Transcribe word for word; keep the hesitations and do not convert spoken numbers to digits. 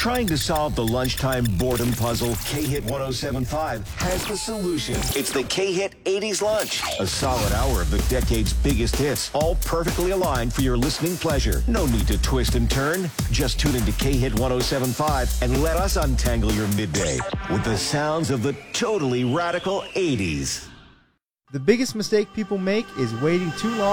Trying to solve the lunchtime boredom puzzle? K-Hit one oh seven point five has the solution. It's the K-Hit eighties Lunch. A solid hour of the decade's biggest hits, all perfectly aligned for your listening pleasure. No need to twist and turn. Just tune into K-Hit one oh seven point five and let us untangle your midday with the sounds of the totally radical eighties. The biggest mistake people make is waiting too long